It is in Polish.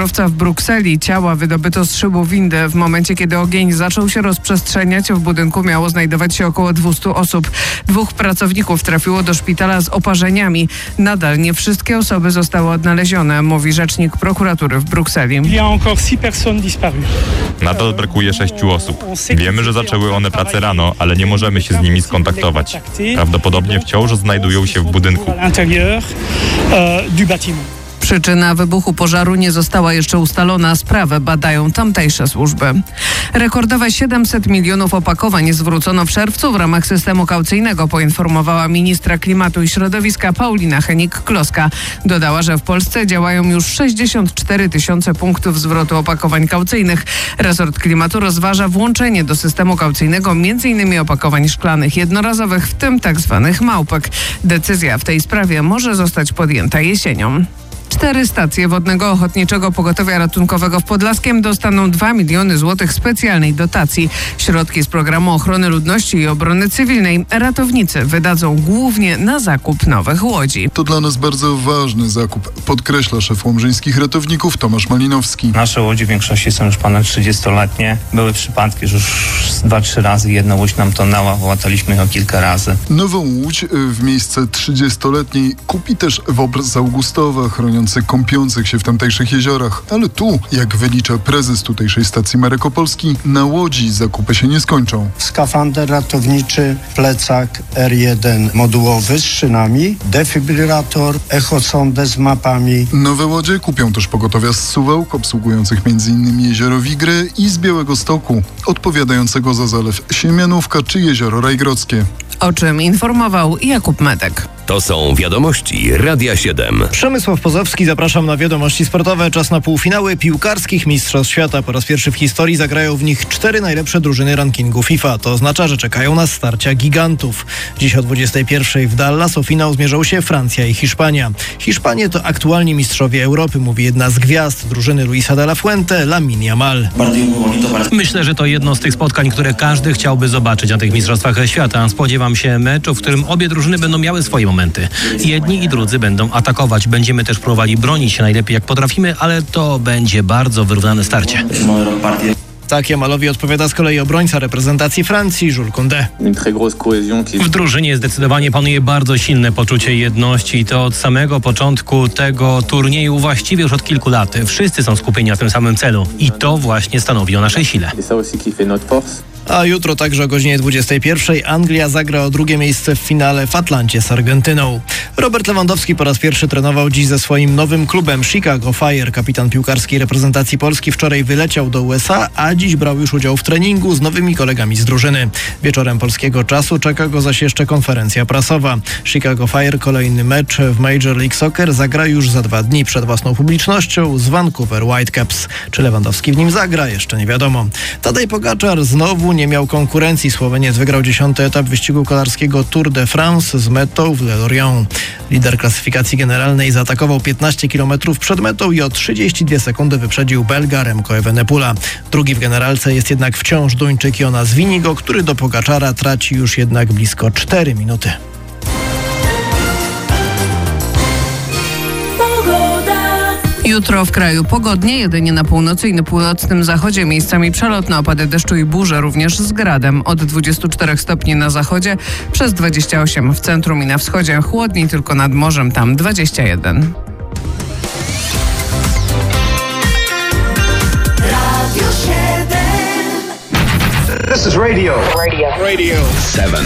biurowca w Brukseli. Ciała wydobyto z szybu windy. W momencie, kiedy ogień zaczął się rozprzestrzeniać, w budynku miało znajdować się około 200 osób. 2 pracowników trafiło do szpitala z oparzeniami. Nadal nie wszystkie osoby zostały odnalezione, mówi rzecznik prokuratury w Brukseli. Nadal brakuje 6 osób. Wiemy, że zaczęły one pracę rano, ale nie możemy się z nimi skontaktować. Prawdopodobnie wciąż znajdują się w budynku. Przyczyna wybuchu pożaru nie została jeszcze ustalona. Sprawę badają tamtejsze służby. Rekordowe 700 milionów opakowań zwrócono w czerwcu w ramach systemu kaucyjnego, poinformowała ministra klimatu i środowiska Paulina Hennig-Kloska. Dodała, że w Polsce działają już 64 000 punktów zwrotu opakowań kaucyjnych. Resort klimatu rozważa włączenie do systemu kaucyjnego m.in. opakowań szklanych jednorazowych, w tym tzw. małpek. Decyzja w tej sprawie może zostać podjęta jesienią. 4 stacje Wodnego Ochotniczego Pogotowia Ratunkowego w Podlaskiem dostaną 2 miliony złotych specjalnej dotacji. Środki z Programu Ochrony Ludności i Obrony Cywilnej ratownicy wydadzą głównie na zakup nowych łodzi. To dla nas bardzo ważny zakup, podkreśla szef łomżyńskich ratowników Tomasz Malinowski. Nasze łodzie w większości są już ponad 30-letnie. Były przypadki, że już 2-3 razy jedna łódź nam tonęła, łataliśmy ją kilka razy. Nową łódź w miejsce 30-letniej kupi też WOPR z Augustowa, chroniący kąpiących się w tamtejszych jeziorach. Ale tu, jak wylicza prezes tutejszej stacji Marek Opolski, na łodzi zakupy się nie skończą. Skafander ratowniczy, plecak R1 modułowy z szynami, defibrylator, echosondę z mapami. Nowe łodzie kupią też pogotowia z Suwałk, obsługujących m.in. jezioro Wigry, i z Białegostoku, odpowiadającego za zalew Siemianówka czy jezioro Rajgrodzkie. O czym informował Jakub Medek. To są wiadomości Radia 7. Przemysław Pozowski, zapraszam na wiadomości sportowe. Czas na półfinały piłkarskich Mistrzostw Świata. Po raz pierwszy w historii zagrają w nich 4 najlepsze drużyny rankingu FIFA. To oznacza, że czekają nas starcia gigantów. Dziś o 21:00 w Dallas o finał zmierzą się Francja i Hiszpania. Hiszpanie to aktualni mistrzowie Europy, mówi jedna z gwiazd drużyny Luisa de la Fuente, Lamine Yamal. Myślę, że to jedno z tych spotkań, które każdy chciałby zobaczyć na tych Mistrzostwach Świata. Spodziewam się meczu, w którym obie drużyny będą miały swoje momenty. Jedni i drudzy będą atakować. Będziemy też próbowali bronić się najlepiej jak potrafimy, ale to będzie bardzo wyrównane starcie. Tak Yamalowi odpowiada z kolei obrońca reprezentacji Francji, Jules Koundé. W drużynie zdecydowanie panuje bardzo silne poczucie jedności i to od samego początku tego turnieju, właściwie już od kilku lat. Wszyscy są skupieni na tym samym celu i to właśnie stanowi o naszej sile. A jutro także o godzinie 21:00 Anglia zagra o drugie miejsce w finale w Atlancie z Argentyną. Robert Lewandowski po raz pierwszy trenował dziś ze swoim nowym klubem Chicago Fire. Kapitan piłkarskiej reprezentacji Polski wczoraj wyleciał do USA, a dziś brał już udział w treningu z nowymi kolegami z drużyny. Wieczorem polskiego czasu czeka go zaś jeszcze konferencja prasowa. Chicago Fire kolejny mecz w Major League Soccer zagra już za 2 dni przed własną publicznością z Vancouver Whitecaps. Czy Lewandowski w nim zagra? Jeszcze nie wiadomo. Tadej Pogaczar znowu nie miał konkurencji. Słoweniec wygrał 10. etap wyścigu kolarskiego Tour de France z metą w Le Lorient. Lider klasyfikacji generalnej zaatakował 15 km przed metą i o 32 sekundy wyprzedził Belga Remco Evenepoela. Drugi w generalce jest jednak wciąż Duńczyk Jonas Vingegaard, który do Pogaczara traci już jednak blisko 4 minuty. Jutro w kraju pogodnie, jedynie na północy i na północnym zachodzie miejscami przelotne opady deszczu i burze, również z gradem. Od 24 stopni na zachodzie, przez 28 w centrum i na wschodzie. Chłodniej tylko nad morzem, tam 21. This is Radio 7.